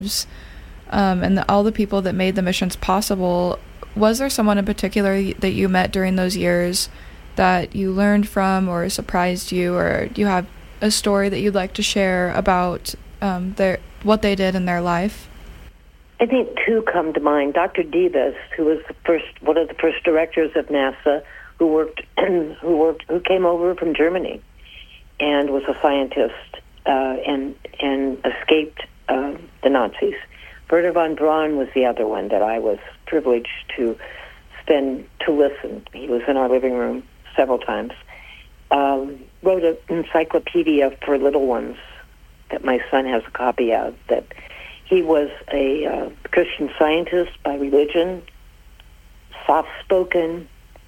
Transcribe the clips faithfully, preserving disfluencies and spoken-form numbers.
um, and the, all the people that made the missions possible. Was there someone in particular that you met during those years that you learned from or surprised you, or do you have a story that you'd like to share about um, their what they did in their life? I think two come to mind. Doctor Debus, who was the first one of the first directors of NASA, who worked who worked who came over from Germany and was a scientist uh, and and escaped uh, the Nazis. Werner von Braun was the other one that I was privileged to spend to listen. He was in our living room several times. Um, wrote an encyclopedia for little ones that my son has a copy of. That he was a uh, Christian Scientist by religion, soft-spoken,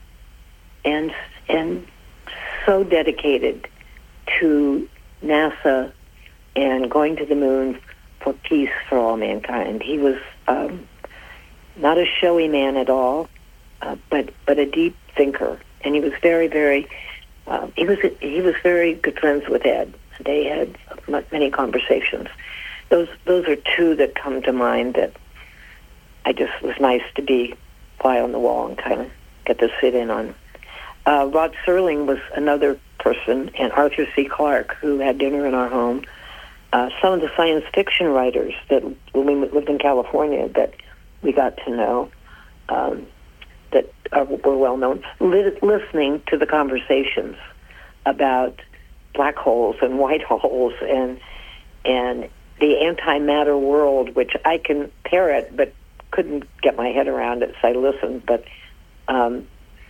and and so dedicated to NASA and going to the moon for peace for all mankind. He was um, not a showy man at all, uh, but but a deep thinker, and he was very very uh, he was he was very good friends with Ed. They had many conversations. Those those are two that come to mind that I just was nice to be fly on the wall and kind of get to sit in on. Uh, Rod Serling was another person, and Arthur C. Clarke, who had dinner in our home. Uh, some of the science fiction writers that when we lived in California that we got to know, um, that are, were well known, Li- listening to the conversations about black holes and white holes and and the antimatter world, which I can parrot but couldn't get my head around it, so I listened. But um,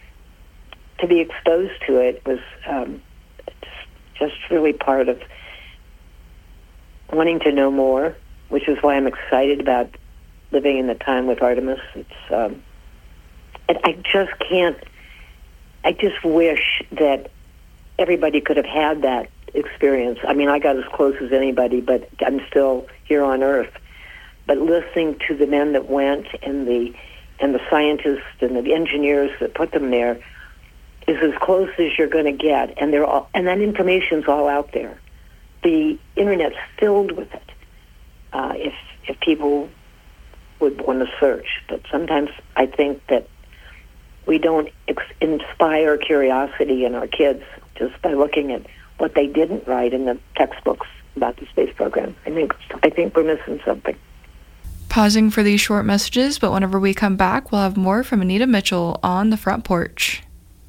to be exposed to it was um, just really part of wanting to know more, which is why I'm excited about living in the time with Artemis. It's um, and I just can't. I just wish that everybody could have had that experience. I mean, I got as close as anybody, but I'm still here on Earth. But listening to the men that went and the and the scientists and the engineers that put them there is as close as you're going to get, and they're all, and that information's all out there. The internet's filled with it. Uh, if if people would want to search, but sometimes I think that we don't ex- inspire curiosity in our kids just by looking at what they didn't write in the textbooks about the space program. I think I think we're missing something. Pausing for these short messages, but whenever we come back, we'll have more from Anita Mitchell on the front porch.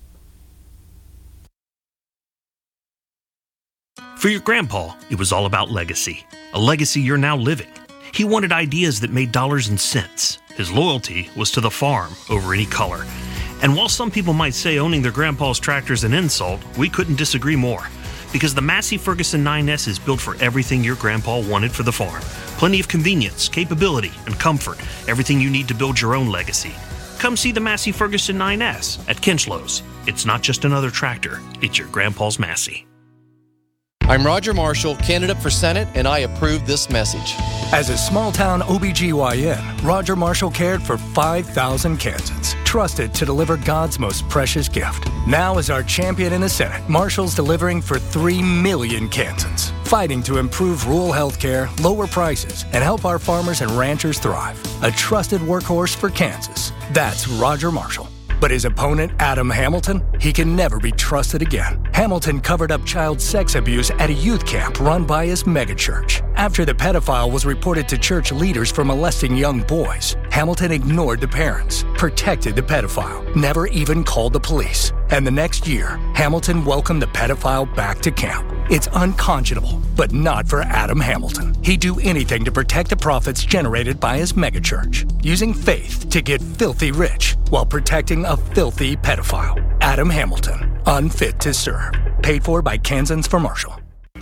For your grandpa, it was all about legacy, a legacy you're now living. He wanted ideas that made dollars and cents. His loyalty was to the farm over any color. And while some people might say owning their grandpa's tractor is an insult, we couldn't disagree more. Because the Massey Ferguson nine S is built for everything your grandpa wanted for the farm. Plenty of convenience, capability, and comfort. Everything you need to build your own legacy. Come see the Massey Ferguson nine S at Kinchlow's. It's not just another tractor, it's your grandpa's Massey. I'm Roger Marshall, candidate for Senate, and I approve this message. As a small-town O B G Y N, Roger Marshall cared for five thousand Kansans, trusted to deliver God's most precious gift. Now as our champion in the Senate, Marshall's delivering for three million Kansans, fighting to improve rural health care, lower prices, and help our farmers and ranchers thrive. A trusted workhorse for Kansas. That's Roger Marshall. But his opponent, Adam Hamilton, he can never be trusted again. Hamilton covered up child sex abuse at a youth camp run by his megachurch. After the pedophile was reported to church leaders for molesting young boys, Hamilton ignored the parents, protected the pedophile, never even called the police. And the next year, Hamilton welcomed the pedophile back to camp. It's unconscionable, but not for Adam Hamilton. He'd do anything to protect the profits generated by his megachurch, using faith to get filthy rich while protecting a filthy pedophile. Adam Hamilton, unfit to serve. Paid for by Kansans for Marshall.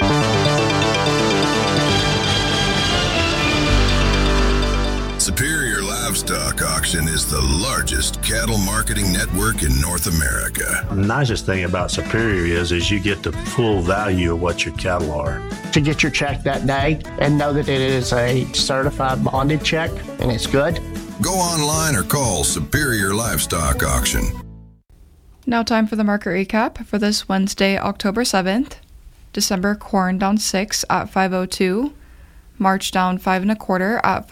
Superior Livestock Auction is the largest cattle marketing network in North America. The nicest thing about Superior is, is you get the full value of what your cattle are. To get your check that day and know that it is a certified bonded check and it's good. Go online or call Superior Livestock Auction. Now time for the market recap for this Wednesday, October seventh. December corn down six at five oh two. march down five and a quarter at